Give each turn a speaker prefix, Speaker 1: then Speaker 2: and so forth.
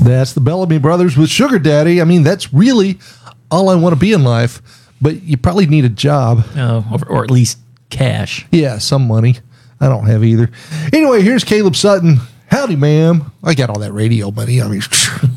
Speaker 1: That's the Bellamy Brothers with Sugar Daddy. I mean, that's really all I want to be in life, but you probably need a job.
Speaker 2: Or at least cash.
Speaker 1: Yeah, some money. I don't have either. Anyway, here's Caleb Sutton. Howdy, ma'am. I got all that radio money. I mean,